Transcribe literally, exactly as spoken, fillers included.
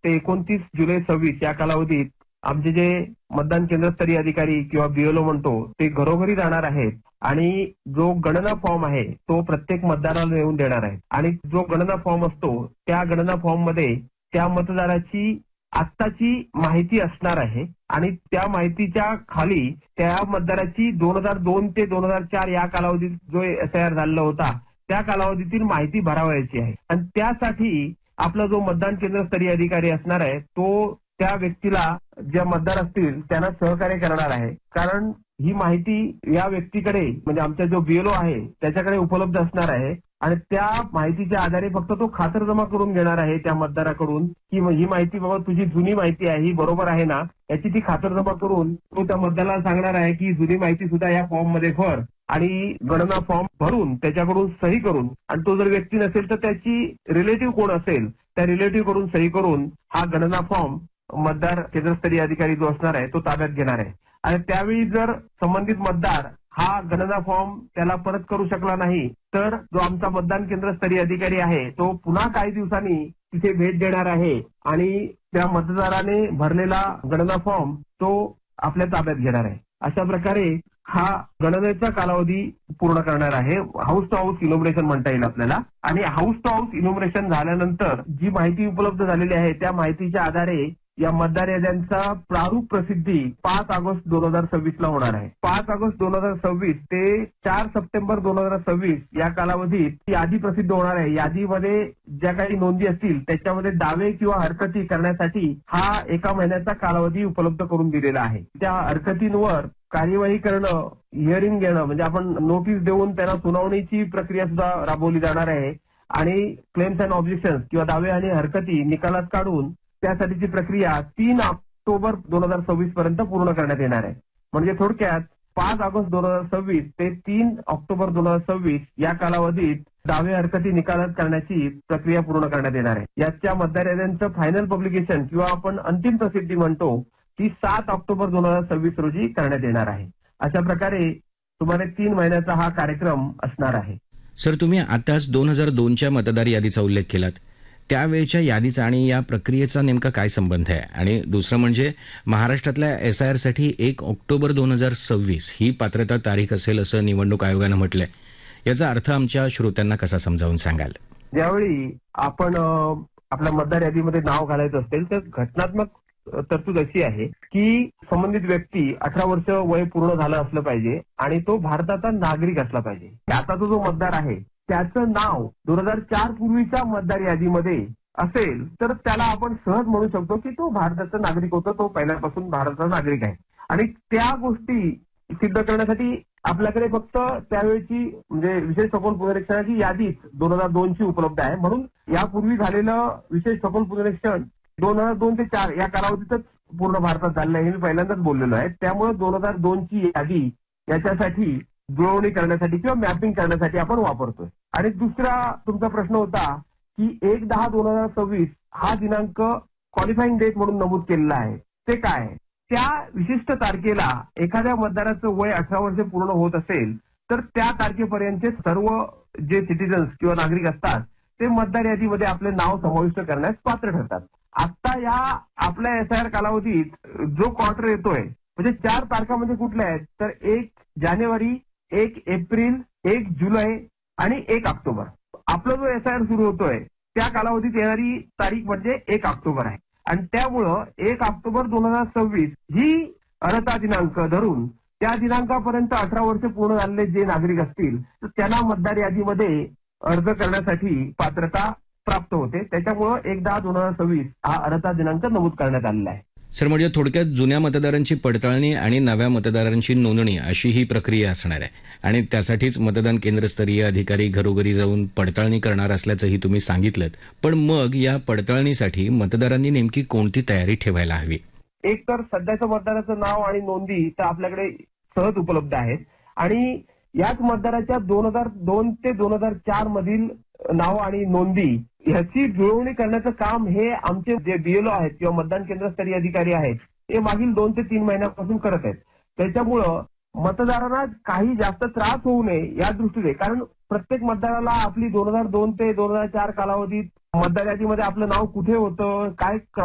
ते एकोणतीस जुलै सव्वीस या कालावधीत आमचे जे मतदान केंद्रस्तरीय अधिकारी किंवा बीएलओ म्हणतो ते घरोघरी जाणार आहेत आणि जो गणना फॉर्म आहे तो प्रत्येक मतदाराला नेऊन देणार आहे आणि जो गणना फॉर्म असतो त्या गणना फॉर्म मध्ये त्या मतदाराची आत्ताची माहिती असणार आहे आणि त्या माहितीच्या खाली त्या मतदाराची दोन हजार दोन ते दोन हजार चार या कालावधीत जो एस आय आर झालेला होता त्या कालावधीतील माहिती भरावायची आहे आणि त्यासाठी आपला जो मतदान केंद्रस्तरीय अधिकारी असणार आहे तो त्या व्यक्तीला ज्या मतदार असतील त्यांना सहकार्य करणार आहे. कारण ही माहिती या व्यक्तीकडे म्हणजे आमचा जो बीएलओ आहे त्याच्याकडे उपलब्ध असणार आहे आणि त्या माहितीच्या आधारे फक्त तो खातरजमा करून घेणार आहे त्या मतदाराकडून की ही माहिती बाबा तुझी जुनी माहिती आहे ही बरोबर आहे ना याची ती खातरजमा करून तो त्या मतदाराला सांगणार आहे की जुनी माहिती सुद्धा या फॉर्म मध्ये भर आणि गणना फॉर्म भरून त्याच्याकडून सही करून आणि तो जर व्यक्ती नसेल तर त्याची रिलेटिव्ह कोण असेल त्या रिलेटिव्ह कडून सही करून हा गणना फॉर्म मतदार केंद्रस्तरीय अधिकारी जो असणार आहे तो ताब्यात घेणार आहे आणि त्यावेळी जर संबंधित मतदार हा गणना फॉर्म त्याला परत करू शकला नाही तर जो आमचा मतदान केंद्रस्तरीय अधिकारी आहे तो पुन्हा काही दिवसांनी तिथे भेट देणार आहे आणि त्या मतदाराने भरलेला गणना फॉर्म तो आपल्या ताब्यात घेणार आहे. अशा प्रकारे हा गणनेचा कालावधी पूर्ण करणार आहे. हाऊस टू हाऊस इनोग्रेशन म्हणता येईल आपल्याला आणि हाऊस टू हाऊस इनोग्रेशन झाल्यानंतर जी माहिती उपलब्ध झालेली आहे त्या माहितीच्या आधारे या मतदार याद्यांचा प्रारूप प्रसिद्धी पाच ऑगस्ट दोन हजार सव्वीस ला होणार आहे. पाच ऑगस्ट दोन हजार सव्वीस ते चार सप्टेंबर दोन हजार सव्वीस या कालावधीत यादी प्रसिद्ध होणार आहे. यादीमध्ये ज्या काही नोंदी असतील त्याच्यामध्ये दावे किंवा हरकती करण्यासाठी हा एका महिन्याचा कालावधी उपलब्ध करून दिलेला आहे. त्या हरकतींवर कार्यवाही करणं, हिअरिंग घेणं म्हणजे आपण नोटीस देऊन त्यांना सुनावणीची प्रक्रिया सुद्धा राबवली जाणार आहे आणि क्लेम्स अँड ऑब्जेक्शन किंवा दावे आणि हरकती निकालात काढून त्यासाठीची प्रक्रिया तीन ऑक्टोबर दोन हजार सव्वीस पर्यंत पूर्ण करण्यात येणार आहे. म्हणजे थोडक्यात पाच ऑगस्ट दोन हजार सव्वीस ते तीन ऑक्टोबर दोन हजार सव्वीस या कालावधीत दावे हरकती निकालात करण्याची प्रक्रिया पूर्ण करण्यात येणार आहे. याच्या मतदार याद्यांचं फायनल पब्लिकेशन किंवा आपण अंतिम प्रसिद्धी म्हणतो ती सात ऑक्टोबर दोन हजार सव्वीस रोजी करण्यात येणार आहे. अशा प्रकारे सुमारे तीन महिन्याचा हा कार्यक्रम असणार आहे. सर, तुम्ही आताच दोन हजार दोनच्या मतदार यादीचा उल्लेख केलात. त्यावेळच्या यादीचा आणि या प्रक्रियेचा नेमका काय संबंध आहे आणि दुसरं म्हणजे महाराष्ट्रातल्या एस आय आर साठी एक ऑक्टोबर दोन हजार सव्वीस ही पात्रता तारीख असेल असं निवडणूक आयोगानं म्हटलंय. याचा अर्थ आमच्या श्रोत्यांना कसा समजावून सांगाल? ज्यावेळी आपण आपल्या मतदार यादीमध्ये नाव घालायचं असेल तर घटनात्मक तरतूद अशी आहे की संबंधित व्यक्ती अठरा वर्ष वय पूर्ण झालं असलं पाहिजे आणि तो भारताचा नागरिक असला पाहिजे. आताचा जो मतदार आहे त्याचं नाव दोन हजार चार पूर्वीच्या मतदार यादीमध्ये असेल तर त्याला आपण सहज म्हणू शकतो की तो भारताचा नागरिक होता, तो पहिल्यापासून भारताचा नागरिक आहे. आणि त्या गोष्टी सिद्ध करण्यासाठी आपल्याकडे फक्त त्यावेळची म्हणजे विशेष सखोल पुनरीक्षणाची यादीच दोन हजार दोन ची उपलब्ध आहे. म्हणून यापूर्वी झालेलं विशेष सखोल पुनरीक्षण दोन हजार दोन ते चार या कालावधीतच पूर्ण भारतात झालेलं आहे हे मी पहिल्यांदाच बोललेलो आहे. त्यामुळे दोन हजार दोन ची यादी याच्यासाठी जुळवणी करण्यासाठी किंवा मॅपिंग करण्यासाठी आपण वापरतोय. आणि दुसरा तुमचा प्रश्न होता की एक दहा दोन हजार सव्वीस हा दिनांक क्वालिफाईंग डेट म्हणून नमूद केलेला आहे. ते काय? त्या विशिष्ट तारखेला एखाद्या मतदाराचं वय अठरा वर्ष पूर्ण होत असेल तर त्या तारखेपर्यंतचे सर्व जे सिटीजन्स किंवा नागरिक असतात ते मतदार यादीमध्ये आपले नाव समाविष्ट करण्यास पात्र ठरतात. आता या आपल्या एस आय आर कालावधीत जो क्वार्टर येतोय म्हणजे चार तारखा म्हणजे कुठल्या आहेत तर एक जानेवारी, एक एप्रिल, एक जुलै आणि एक ऑक्टोबर. आपला जो एस आय आर सुरू होतोय त्या कालावधीत येणारी तारीख म्हणजे एक ऑक्टोबर आहे आणि त्यामुळं एक ऑक्टोबर दोन हजार सव्वीस ही अर्हता दिनांक धरून त्या दिनांकापर्यंत अठरा वर्ष पूर्ण झालेले जे नागरिक असतील तर त्यांना मतदार यादीमध्ये अर्ज करण्यासाठी पात्रता प्राप्त होते. त्याच्यामुळं एक दहा दोन हजार सव्वीस हा अर्हता दिनांक नमूद करण्यात आलेला आहे. सर, म्हणजे थोडक्यात जुन्या मतदारांची पडताळणी आणि नव्या मतदारांची नोंदणी अशी ही प्रक्रिया असणार आहे आणि त्यासाठीच मतदान केंद्रस्तरीय अधिकारी घरोघरी जाऊन पडताळणी करणार असल्याचंही तुम्ही सांगितलं. पण मग या पडताळणीसाठी मतदारांनी नेमकी कोणती तयारी ठेवायला हवी? एक तर सध्याचं मतदाराचं नाव आणि नोंदी तर आपल्याकडे सहज उपलब्ध आहेत आणि याच मतदाराच्या दोन हजार दोन ते दोन हजार चार मधील नाव आणि नोंदी ह्याची जुळवणी करण्याचं काम हे आमचे जे बीएलओ आहेत किंवा मतदान केंद्रस्तरीय अधिकारी आहेत ते मागील दोन ते तीन महिन्यापासून करत आहेत. त्याच्यामुळं मतदारांना काही जास्त त्रास होऊ नये या दृष्टीने, कारण प्रत्येक मतदाराला आपली दोन हजार दोन ते दोन हजार चार कालावधीत मतदार यादीमध्ये आपलं नाव कुठे होतं, काय